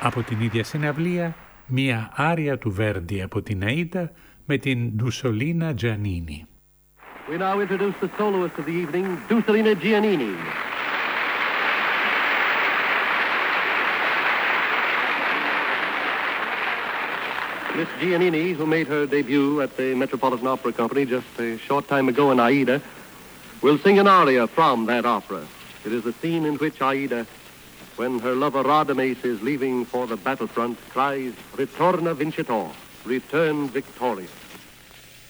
Από την ίδια συναυλία, μία άρια του Βέρντι από την Αΐντα με την Ντουσολίνα Τζιανίνι. We now introduce the soloist of the evening, Dusolina Giannini. Miss Giannini, who made her debut at the Metropolitan Opera Company just a short time ago in Aida, will sing an aria from that opera. It is the scene in which Aida, when her lover Radames is leaving for the battlefront, cries, "Ritorna vincitor," return victorious.